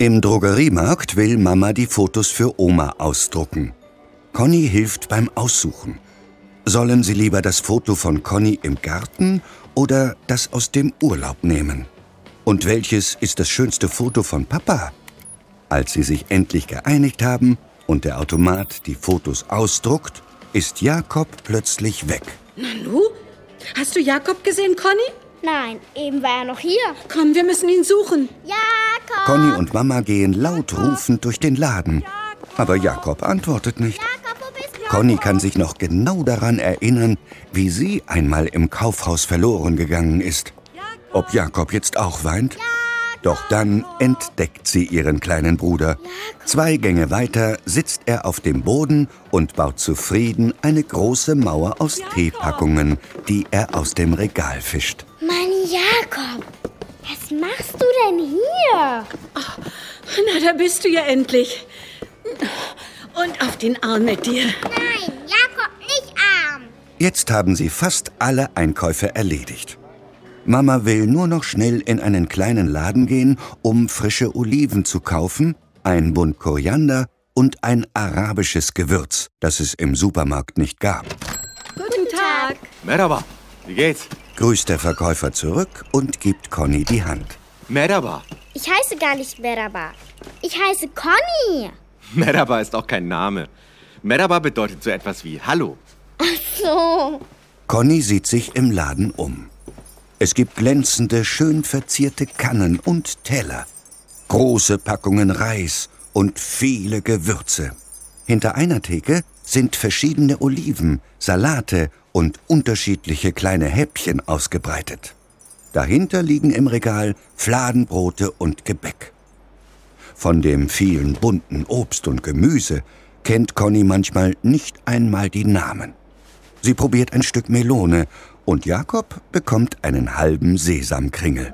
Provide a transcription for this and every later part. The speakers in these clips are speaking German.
Im Drogeriemarkt will Mama die Fotos für Oma ausdrucken. Conny hilft beim Aussuchen. Sollen sie lieber das Foto von Conny im Garten oder das aus dem Urlaub nehmen? Und welches ist das schönste Foto von Papa? Als sie sich endlich geeinigt haben und der Automat die Fotos ausdruckt, ist Jakob plötzlich weg. Nanu, hast du Jakob gesehen, Conny? Nein, eben war er noch hier. Komm, wir müssen ihn suchen. Jakob! Conny und Mama gehen laut rufend durch den Laden. Aber Jakob antwortet nicht. Jakob, wo bist du? Conny kann sich noch genau daran erinnern, wie sie einmal im Kaufhaus verloren gegangen ist. Ob Jakob jetzt auch weint? Doch dann entdeckt sie ihren kleinen Bruder. 2 Gänge weiter sitzt er auf dem Boden und baut zufrieden eine große Mauer aus Teepackungen, die er aus dem Regal fischt. Mann, Jakob, was machst du denn hier? Oh, na, da bist du ja endlich. Und auf den Arm mit dir. Nein, Jakob, nicht arm. Jetzt haben sie fast alle Einkäufe erledigt. Mama will nur noch schnell in einen kleinen Laden gehen, um frische Oliven zu kaufen, ein Bund Koriander und ein arabisches Gewürz, das es im Supermarkt nicht gab. Guten Tag. Merhaba, wie geht's? Grüßt der Verkäufer zurück und gibt Conny die Hand. Merhaba. Ich heiße gar nicht Merhaba. Ich heiße Conny. Merhaba ist auch kein Name. Merhaba bedeutet so etwas wie Hallo. Ach so. Conny sieht sich im Laden um. Es gibt glänzende, schön verzierte Kannen und Teller, große Packungen Reis und viele Gewürze. Hinter einer Theke sind verschiedene Oliven, Salate und unterschiedliche kleine Häppchen ausgebreitet. Dahinter liegen im Regal Fladenbrote und Gebäck. Von dem vielen bunten Obst und Gemüse kennt Conny manchmal nicht einmal die Namen. Sie probiert ein Stück Melone und Jakob bekommt einen halben Sesamkringel.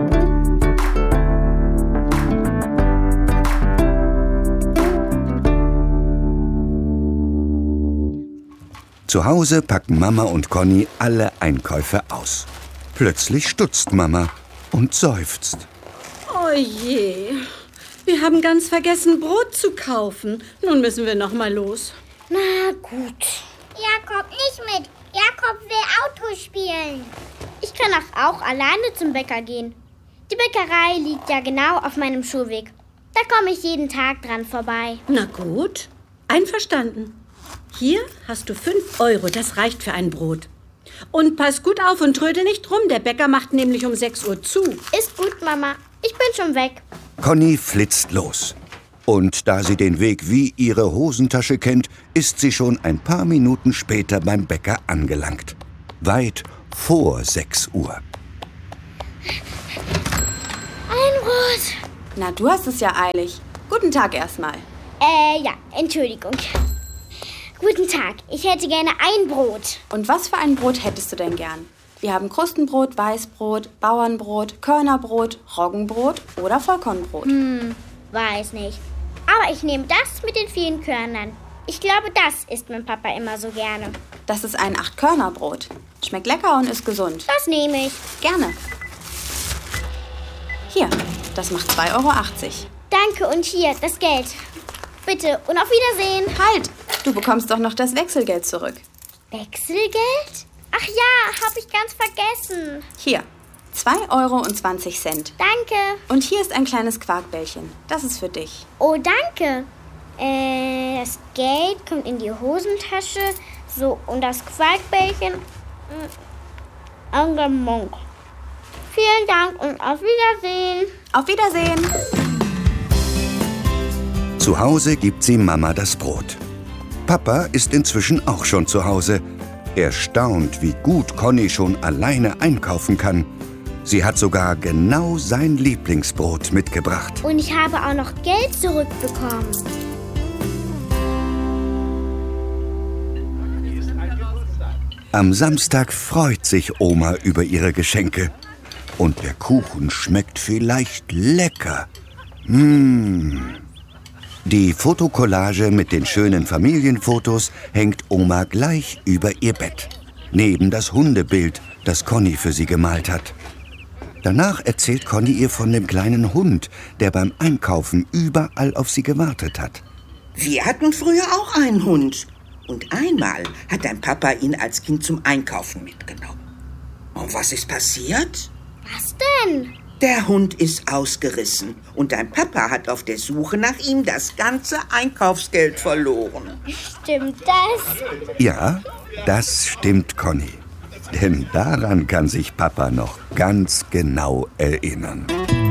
Zu Hause packen Mama und Conny alle Einkäufe aus. Plötzlich stutzt Mama und seufzt. Oh je, wir haben ganz vergessen, Brot zu kaufen. Nun müssen wir noch mal los. Na gut. Jakob, nicht mit. Jakob will Auto spielen. Ich kann auch alleine zum Bäcker gehen. Die Bäckerei liegt ja genau auf meinem Schulweg. Da komme ich jeden Tag dran vorbei. Na gut, einverstanden. Hier hast du 5 Euro, das reicht für ein Brot. Und pass gut auf und trödel nicht rum, der Bäcker macht nämlich um 6 Uhr zu. Ist gut, Mama. Ich bin schon weg. Conny flitzt los. Und da sie den Weg wie ihre Hosentasche kennt, ist sie schon ein paar Minuten später beim Bäcker angelangt. Weit vor 6 Uhr. Ein Brot. Na, du hast es ja eilig. Guten Tag erstmal. Ja, Entschuldigung. Guten Tag, ich hätte gerne ein Brot. Und was für ein Brot hättest du denn gern? Wir haben Krustenbrot, Weißbrot, Bauernbrot, Körnerbrot, Roggenbrot oder Vollkornbrot. Weiß nicht. Aber ich nehme das mit den vielen Körnern. Ich glaube, das isst mein Papa immer so gerne. Das ist ein 8-Körner-Brot. Schmeckt lecker und ist gesund. Das nehme ich. Gerne. Hier, das macht 2,80 Euro. Danke und hier, das Geld. Bitte und auf Wiedersehen. Halt! Du bekommst doch noch das Wechselgeld zurück. Wechselgeld? Ach ja, habe ich ganz vergessen. Hier, 2,20 Euro. Danke. Und hier ist ein kleines Quarkbällchen. Das ist für dich. Oh, danke. Das Geld kommt in die Hosentasche. So, und das Quarkbällchen an den Mund. Vielen Dank und auf Wiedersehen. Auf Wiedersehen. Zu Hause gibt sie Mama das Brot. Papa ist inzwischen auch schon zu Hause. Er staunt, wie gut Conny schon alleine einkaufen kann. Sie hat sogar genau sein Lieblingsbrot mitgebracht. Und ich habe auch noch Geld zurückbekommen. Am Samstag freut sich Oma über ihre Geschenke. Und der Kuchen schmeckt vielleicht lecker. Die Fotokollage mit den schönen Familienfotos hängt Oma gleich über ihr Bett. Neben das Hundebild, das Conny für sie gemalt hat. Danach erzählt Conny ihr von dem kleinen Hund, der beim Einkaufen überall auf sie gewartet hat. Wir hatten früher auch einen Hund. Und einmal hat dein Papa ihn als Kind zum Einkaufen mitgenommen. Und was ist passiert? Was denn? Der Hund ist ausgerissen und dein Papa hat auf der Suche nach ihm das ganze Einkaufsgeld verloren. Stimmt das? Ja, das stimmt, Conny. Denn daran kann sich Papa noch ganz genau erinnern.